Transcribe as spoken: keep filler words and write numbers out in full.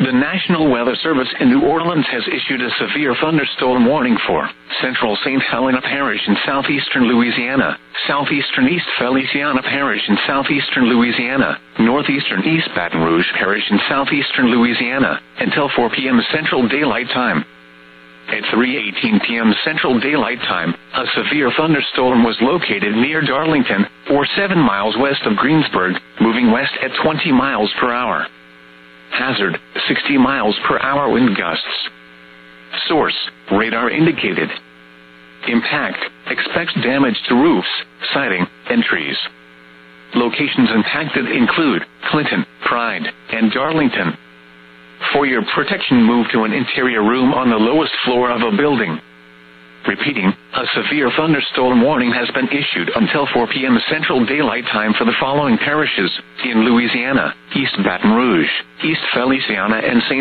The National Weather Service in New Orleans has issued a severe thunderstorm warning for central Saint Helena Parish in southeastern Louisiana, southeastern East Feliciana Parish in southeastern Louisiana, northeastern East Baton Rouge Parish in southeastern Louisiana, until four p.m. Central Daylight Time. At three eighteen p.m. Central Daylight Time, a severe thunderstorm was located near Darlington, or seven miles west of Greensburg, moving west at twenty miles per hour. Hazard, sixty miles per hour wind gusts. Source, radar indicated. Impact, expects damage to roofs, siding, and trees. Locations impacted include Clinton, Pride, and Darlington. For your protection, move to an interior room on the lowest floor of a building. Repeating, a severe thunderstorm warning has been issued until four p.m. Central Daylight Time for the following parishes in Louisiana: East Baton Rouge, East Feliciana, and Saint